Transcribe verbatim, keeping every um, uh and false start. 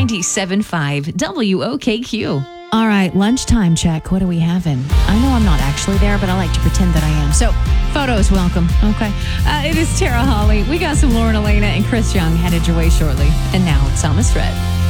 ninety-seven point five W O K Q. All right, lunchtime check. What are we having? I know I'm not actually there, but I like to pretend that I am. So, photos, welcome. Okay. Uh, it is Tara Holly. We got some Lauren Elena and Chris Young headed your way shortly. And now, Thomas Red.